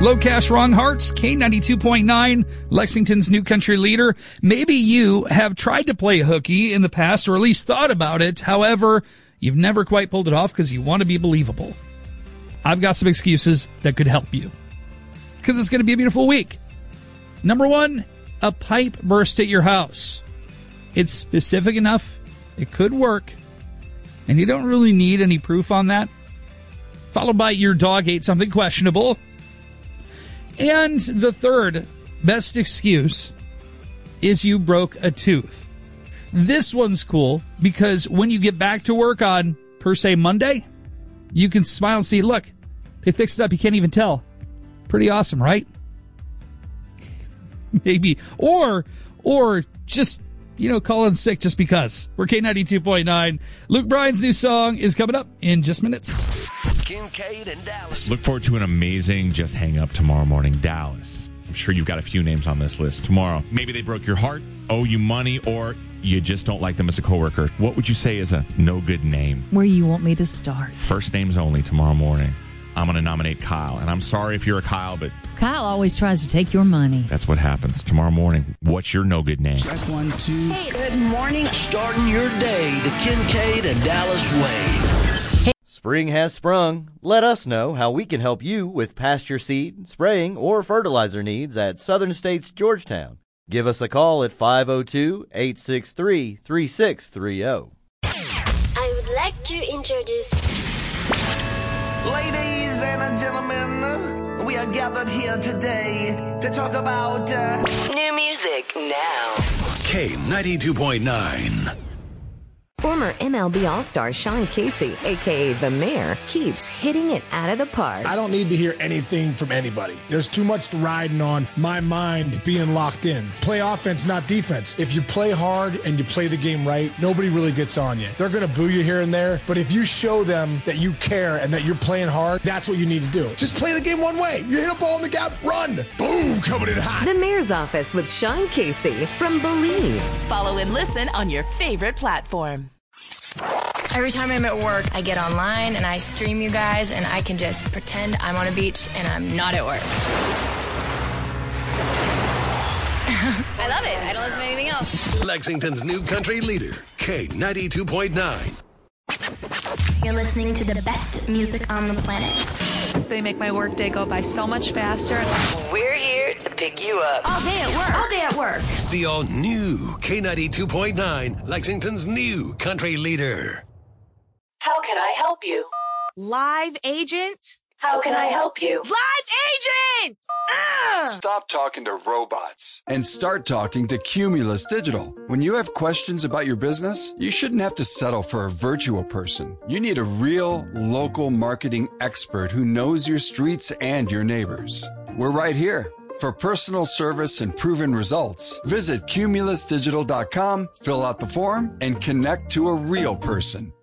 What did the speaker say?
Low Cash, Wrong Hearts, K92.9, Lexington's new country leader. Maybe you have tried to play hooky in the past, or at least thought about it. However, you've never quite pulled it off because you want to be believable. I've got some excuses that could help you, because it's going to be a beautiful week. Number one, a pipe burst at your house. It's specific enough, it could work, and you don't really need any proof on that. Followed by your dog ate something questionable. And the third best excuse is you broke a tooth. This one's cool because when you get back to work on, per se, Monday, you can smile and see, look, they fixed it up. You can't even tell. Pretty awesome, right? Maybe. Or just, call in sick just because. We're K92.9. Luke Bryan's new song is coming up in just minutes. Kincaid and Dallas. Look forward to an amazing Just Hang Up tomorrow morning. Dallas. I'm sure you've got a few names on this list tomorrow. Maybe they broke your heart, owe you money, or you just don't like them as a coworker. What would you say is a no good name? Where you want me to start? First names only tomorrow morning. I'm going to nominate Kyle. And I'm sorry if you're a Kyle, but Kyle always tries to take your money. That's what happens tomorrow morning. What's your no good name? Check 1, 2. Hey, good morning. Starting your day the Kincaid and Dallas way. Spring has sprung. Let us know how we can help you with pasture seed, spraying, or fertilizer needs at Southern States Georgetown. Give us a call at 502-863-3630. I would like to introduce... Ladies and gentlemen, we are gathered here today to talk about new music now. K92.9. Former MLB All-Star Sean Casey, a.k.a. The Mayor, keeps hitting it out of the park. I don't need to hear anything from anybody. There's too much riding on my mind being locked in. Play offense, not defense. If you play hard and you play the game right, nobody really gets on you. They're going to boo you here and there, but if you show them that you care and that you're playing hard, that's what you need to do. Just play the game one way. You hit a ball in the gap, run. Boom, coming in hot. The Mayor's Office with Sean Casey from Believe. Follow and listen on your favorite platform. Every time I'm at work, I get online and I stream you guys, and I can just pretend I'm on a beach and I'm not at work. I love it. I don't listen to anything else. Lexington's new country leader, K92.9. You're listening to the best music on the planet. They make my workday go by so much faster. We're here to pick you up. All day at work. All day at work. The all-new K92.9, Lexington's new country leader. How can I help you? Live agent? How can I help you? Live agent! Stop talking to robots and start talking to Cumulus Digital. When you have questions about your business, you shouldn't have to settle for a virtual person. You need a real, local marketing expert who knows your streets and your neighbors. We're right here. For personal service and proven results, visit cumulusdigital.com, fill out the form, and connect to a real person.